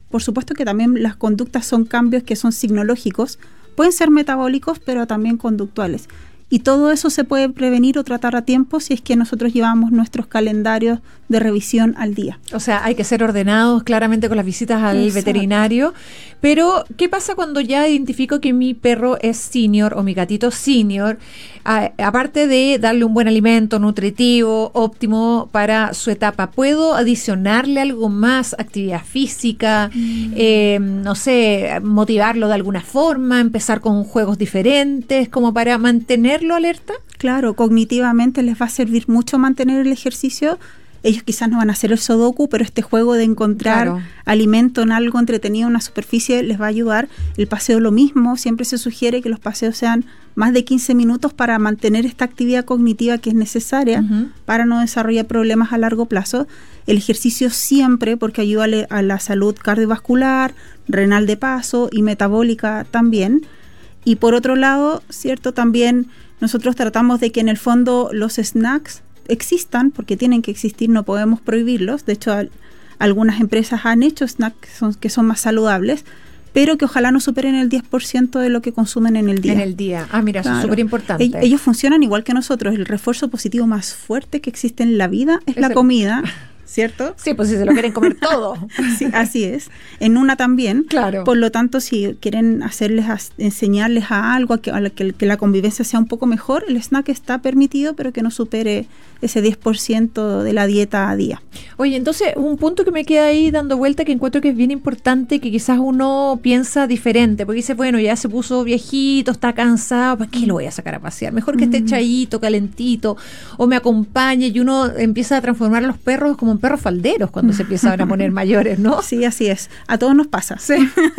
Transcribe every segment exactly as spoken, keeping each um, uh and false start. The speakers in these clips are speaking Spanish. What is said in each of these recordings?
por supuesto que también las conductas son cambios que son signológicos, pueden ser metabólicos, pero también conductuales. Y todo eso se puede prevenir o tratar a tiempo si es que nosotros llevamos nuestros calendarios de revisión al día. O sea, hay que ser ordenados claramente con las visitas al Exacto. veterinario. Pero, ¿qué pasa cuando ya identifico que mi perro es senior o mi gatito senior? A, aparte de darle un buen alimento nutritivo, óptimo para su etapa, ¿puedo adicionarle algo más? Actividad física, mm. eh, no sé, motivarlo de alguna forma, empezar con juegos diferentes, como para mantenerlo alerta? Claro, cognitivamente les va a servir mucho mantener el ejercicio. Ellos quizás no van a hacer el sudoku, pero este juego de encontrar claro. alimento en algo entretenido, en una superficie, les va a ayudar. El paseo lo mismo, siempre se sugiere que los paseos sean más de quince minutos para mantener esta actividad cognitiva que es necesaria uh-huh. para no desarrollar problemas a largo plazo. El ejercicio siempre, porque ayuda a la salud cardiovascular, renal de paso y metabólica también. Y por otro lado, cierto, también nosotros tratamos de que en el fondo los snacks existan, porque tienen que existir, no podemos prohibirlos. De hecho, al, algunas empresas han hecho snacks que son, que son más saludables, pero que ojalá no superen el diez por ciento de lo que consumen en el día. En el día. Ah, mira, claro. Eso es súper importante. Ellos, ellos funcionan igual que nosotros. El refuerzo positivo más fuerte que existe en la vida es, es la el... comida. ¿Cierto? Sí, pues si se lo quieren comer todo. Sí, así es. En una también. Claro. Por lo tanto, si quieren hacerles, a, enseñarles a algo, a que, a la, que, que la convivencia sea un poco mejor, el snack está permitido, pero que no supere ese diez por ciento de la dieta a día. Oye, entonces, un punto que me queda ahí dando vuelta, que encuentro que es bien importante, que quizás uno piensa diferente, porque dice, bueno, ya se puso viejito, está cansado, ¿para qué lo voy a sacar a pasear? Mejor que mm. esté echadito, calentito, o me acompañe, y uno empieza a transformar a los perros como en perros falderos cuando se empiezan a poner mayores, ¿no? Sí, así es. A todos nos pasa. Sí.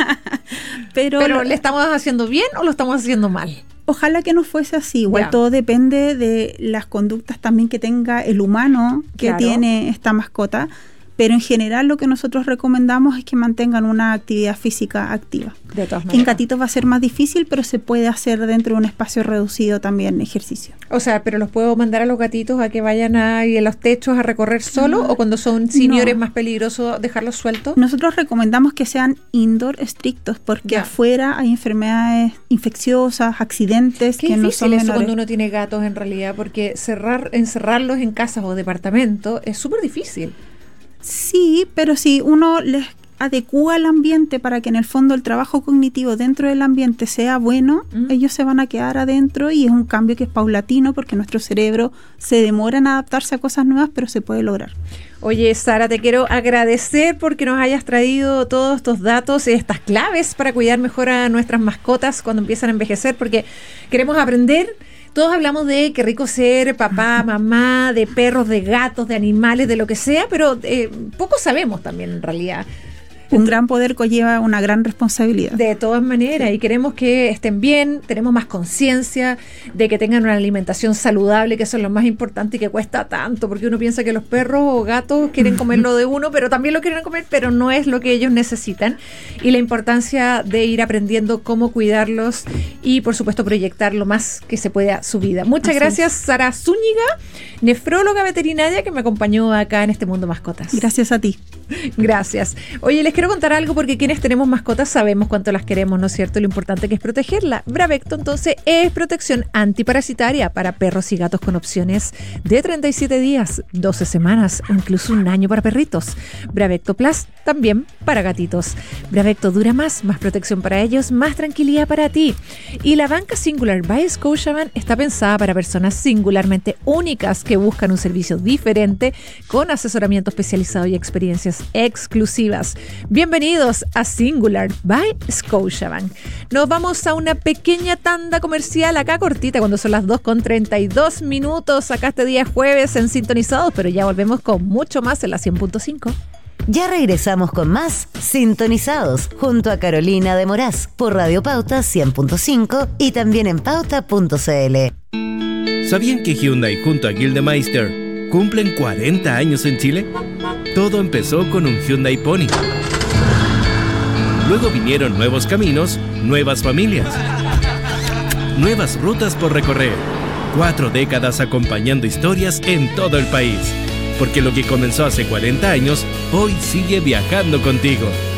Pero, Pero ¿le estamos haciendo bien o lo estamos haciendo mal? Ojalá que no fuese así. Igual ya. Todo depende de las conductas también que tenga el humano que claro. tiene esta mascota. Pero en general lo que nosotros recomendamos es que mantengan una actividad física activa. De todas maneras. En gatitos va a ser más difícil, pero se puede hacer dentro de un espacio reducido también ejercicio. O sea, ¿pero los puedo mandar a los gatitos a que vayan a, y en los techos a recorrer solo? No. ¿O cuando son seniors no. más peligroso dejarlos sueltos? Nosotros recomendamos que sean indoor estrictos, porque ya. afuera hay enfermedades infecciosas, accidentes Qué que no son menores. Eso cuando uno tiene gatos en realidad, porque cerrar, encerrarlos en casas o departamentos es súper difícil. Sí, pero si uno les adecúa al ambiente para que en el fondo el trabajo cognitivo dentro del ambiente sea bueno, mm. ellos se van a quedar adentro y es un cambio que es paulatino porque nuestro cerebro se demora en adaptarse a cosas nuevas, pero se puede lograr. Oye, Sara, te quiero agradecer porque nos hayas traído todos estos datos y estas claves para cuidar mejor a nuestras mascotas cuando empiezan a envejecer, porque queremos aprender. Todos hablamos de qué rico ser papá, mamá, de perros, de gatos, de animales, de lo que sea, pero eh, poco sabemos también en realidad. Un gran poder conlleva una gran responsabilidad. De todas maneras, y queremos que estén bien, tenemos más conciencia de que tengan una alimentación saludable, que eso es lo más importante y que cuesta tanto, porque uno piensa que los perros o gatos quieren comer lo de uno, pero también lo quieren comer, pero no es lo que ellos necesitan. Y la importancia de ir aprendiendo cómo cuidarlos y, por supuesto, proyectar lo más que se pueda su vida. Muchas Así gracias, es. Sara Zúñiga, nefróloga veterinaria, que me acompañó acá en este Mundo Mascotas. Gracias a ti. Gracias. Oye, les quiero contar algo porque quienes tenemos mascotas sabemos cuánto las queremos, ¿no es cierto? Lo importante que es protegerla. Bravecto, entonces, es protección antiparasitaria para perros y gatos con opciones de treinta y siete días, doce semanas, incluso un año para perritos. Bravecto Plus también para gatitos. Bravecto dura más, más protección para ellos, más tranquilidad para ti. Y la banca Singular by Scotiabank está pensada para personas singularmente únicas que buscan un servicio diferente con asesoramiento especializado y experiencias exclusivas. Bienvenidos a Singular by Scotiabank. Nos vamos a una pequeña tanda comercial acá cortita cuando son las dos con treinta y dos minutos acá este día jueves en Sintonizados, pero ya volvemos con mucho más en la cien punto cinco. Ya regresamos con más Sintonizados junto a Carolina de Moraz por Radio Pauta cien punto cinco y también en pauta punto c l. ¿Sabían que Hyundai junto a Gildemeister cumplen cuarenta años en Chile? Todo empezó con un Hyundai Pony. Luego vinieron nuevos caminos, nuevas familias, nuevas rutas por recorrer. Cuatro décadas acompañando historias en todo el país. Porque lo que comenzó hace cuarenta años, hoy sigue viajando contigo.